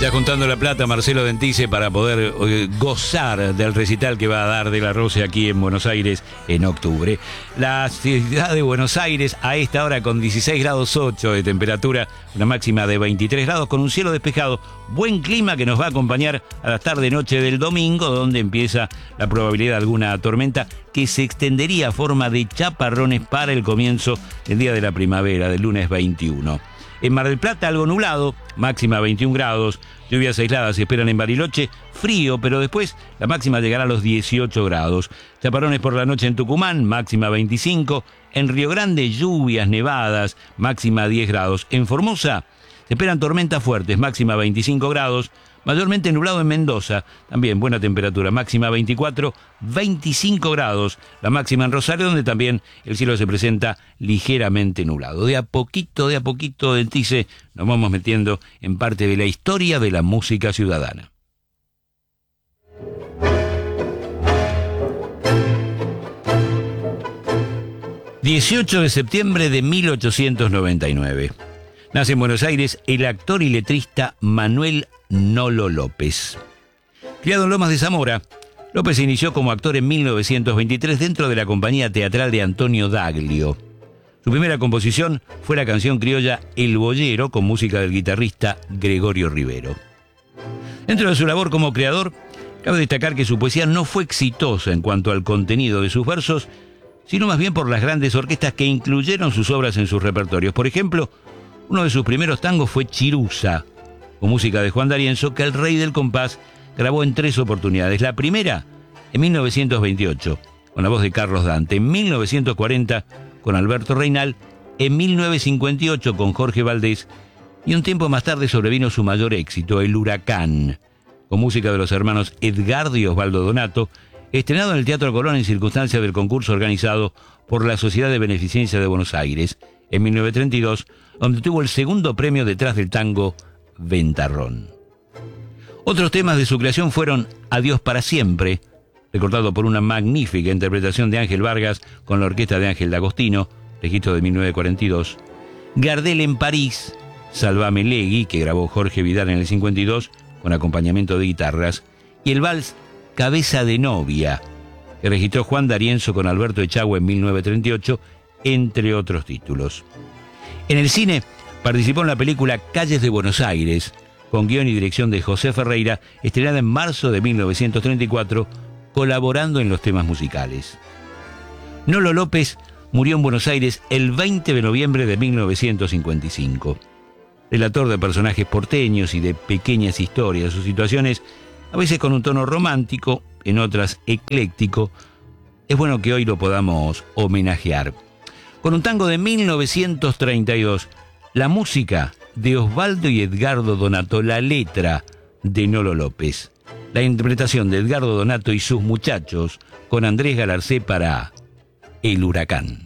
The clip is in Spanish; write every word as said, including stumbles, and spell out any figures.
Ya juntando la plata Marcelo Dentice para poder eh, gozar del recital que va a dar De la Rosa aquí en Buenos Aires en octubre. La ciudad de Buenos Aires a esta hora con dieciséis grados ocho de temperatura, una máxima de veintitrés grados con un cielo despejado. Buen clima que nos va a acompañar a la tarde-noche del domingo, donde empieza la probabilidad de alguna tormenta que se extendería a forma de chaparrones para el comienzo del día de la primavera, del lunes veintiuno. En Mar del Plata algo nublado, máxima veintiún grados, lluvias aisladas se esperan en Bariloche, frío, pero después la máxima llegará a los dieciocho grados. Chaparrones por la noche en Tucumán, máxima veinticinco, en Río Grande lluvias, nevadas, máxima diez grados. En Formosa se esperan tormentas fuertes, máxima veinticinco grados, mayormente nublado en Mendoza, también buena temperatura, máxima veinticuatro, veinticinco grados, la máxima en Rosario, donde también el cielo se presenta ligeramente nublado. De a poquito, de a poquito, Dentice, nos vamos metiendo en parte de la historia de la música ciudadana. dieciocho de septiembre de mil ochocientos noventa y nueve. Nace en Buenos Aires el actor y letrista Manuel Nolo López. Criado en Lomas de Zamora, López se inició como actor en mil novecientos veintitrés dentro de la compañía teatral de Antonio Daglio. Su primera composición fue la canción criolla El Boyero, con música del guitarrista Gregorio Rivero. Dentro de su labor como creador, cabe destacar que su poesía no fue exitosa en cuanto al contenido de sus versos, sino más bien por las grandes orquestas que incluyeron sus obras en sus repertorios. Por ejemplo, uno de sus primeros tangos fue Chirusa, con música de Juan D'Arienzo, que el Rey del Compás grabó en tres oportunidades. La primera, en mil novecientos veintiocho, con la voz de Carlos Dante. En mil novecientos cuarenta, con Alberto Reynal. En mil novecientos cincuenta y ocho, con Jorge Valdés. Y un tiempo más tarde sobrevino su mayor éxito, El Huracán, con música de los hermanos Edgardo y Osvaldo Donato, estrenado en el Teatro Colón en circunstancias del concurso organizado por la Sociedad de Beneficencia de Buenos Aires, en mil novecientos treinta y dos, donde tuvo el segundo premio detrás del tango Ventarrón. Otros temas de su creación fueron Adiós para siempre, recordado por una magnífica interpretación de Ángel Vargas con la orquesta de Ángel D'Agostino, registro de mil novecientos cuarenta y dos, Gardel en París, Salvame Legui, que grabó Jorge Vidal en el cincuenta y dos con acompañamiento de guitarras, y el vals Cabeza de novia, que registró Juan D'Arienzo con Alberto Echagüe en mil novecientos treinta y ocho, entre otros títulos. En el cine participó en la película Calles de Buenos Aires, con guión y dirección de José Ferreira, estrenada en marzo de mil novecientos treinta y cuatro, colaborando en los temas musicales. Nolo López murió en Buenos Aires el veinte de noviembre de mil novecientos cincuenta y cinco. Relator de personajes porteños y de pequeñas historias, sus situaciones, a veces con un tono romántico, en otras ecléctico, es bueno que hoy lo podamos homenajear. Con un tango de mil novecientos treinta y dos, la música de Osvaldo y Edgardo Donato, la letra de Nolo López, la interpretación de Edgardo Donato y sus muchachos con Andrés Galarcé para El Huracán.